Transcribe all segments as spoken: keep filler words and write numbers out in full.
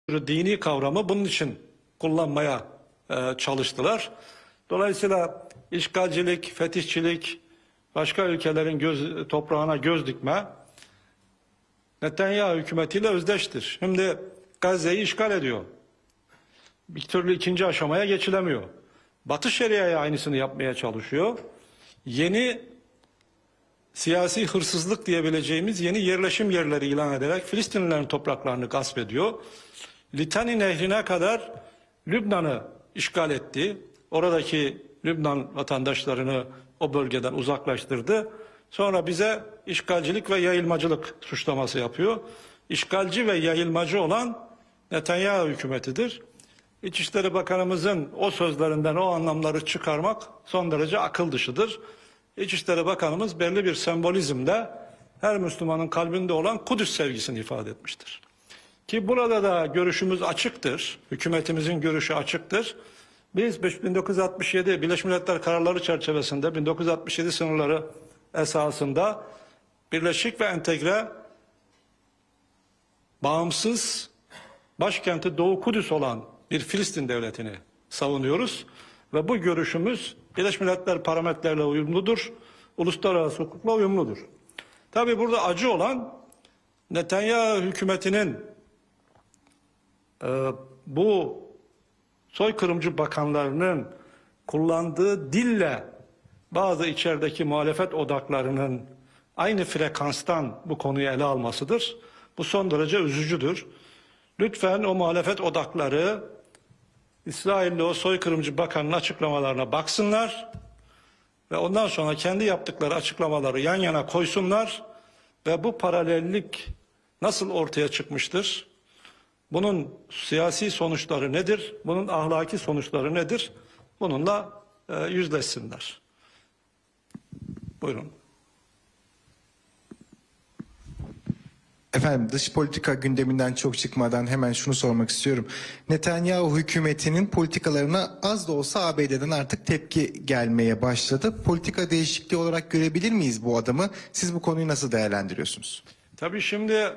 dini kavramı bunun için kullanmaya e, çalıştılar. Dolayısıyla işgalcilik, fetihçilik, başka ülkelerin göz, toprağına göz dikme Netanyahu hükümetiyle özdeştir. Şimdi Gazze'yi işgal ediyor. Bir türlü ikinci aşamaya geçilemiyor. Batı Şeria'ya aynısını yapmaya çalışıyor. Yeni siyasi hırsızlık diyebileceğimiz yeni yerleşim yerleri ilan ederek Filistinlilerin topraklarını gasp ediyor. Litani Nehri'ne kadar Lübnan'ı işgal etti. Oradaki Lübnan vatandaşlarını o bölgeden uzaklaştırdı. Sonra bize işgalcilik ve yayılmacılık suçlaması yapıyor. İşgalci ve yayılmacı olan Netanyahu hükümetidir. İçişleri Bakanımızın o sözlerinden o anlamları çıkarmak son derece akıl dışıdır. İçişleri Bakanımız belli bir sembolizmle her Müslümanın kalbinde olan Kudüs sevgisini ifade etmiştir. Ki burada da görüşümüz açıktır. Hükümetimizin görüşü açıktır. Biz bin dokuz yüz altmış yedi Birleşmiş Milletler kararları çerçevesinde bin dokuz yüz altmış yedi sınırları esasında birleşik ve entegre bağımsız başkenti Doğu Kudüs olan bir Filistin devletini savunuyoruz. Ve bu görüşümüz Birleşmiş Milletler parametrelerle uyumludur. Uluslararası hukukla uyumludur. Tabii burada acı olan Netanyahu hükümetinin e, bu soykırımcı bakanlarının kullandığı dille bazı içerideki muhalefet odaklarının aynı frekanstan bu konuyu ele almasıdır. Bu son derece üzücüdür. Lütfen o muhalefet odakları İsrailli o soykırımcı bakanın açıklamalarına baksınlar ve ondan sonra kendi yaptıkları açıklamaları yan yana koysunlar ve bu paralellik nasıl ortaya çıkmıştır? Bunun siyasi sonuçları nedir? Bunun ahlaki sonuçları nedir? Bununla e, yüzleşsinler. Buyurun. Efendim, dış politika gündeminden çok çıkmadan hemen şunu sormak istiyorum. Netanyahu hükümetinin politikalarına az da olsa A B D'den artık tepki gelmeye başladı. Politika değişikliği olarak görebilir miyiz bu adamı? Siz bu konuyu nasıl değerlendiriyorsunuz? Tabii şimdi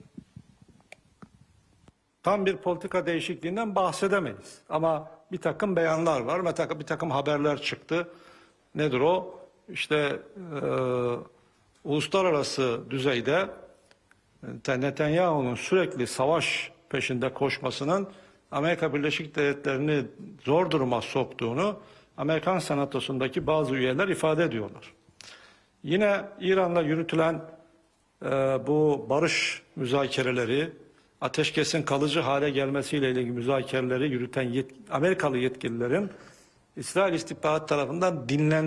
tam bir politika değişikliğinden bahsedemeyiz. Ama bir takım beyanlar var, bir takım, bir takım haberler çıktı. Nedir o? İşte e, uluslararası düzeyde Netanyahu'nun sürekli savaş peşinde koşmasının Amerika Birleşik Devletleri'ni zor duruma soktuğunu Amerikan Senatosu'ndaki bazı üyeler ifade ediyorlar. Yine İran'la yürütülen e, bu barış müzakereleri, ateşkesin kalıcı hale gelmesiyle ilgili müzakereleri yürüten yet Amerikalı yetkililerin İsrail istihbarat tarafından dinlendirilmesi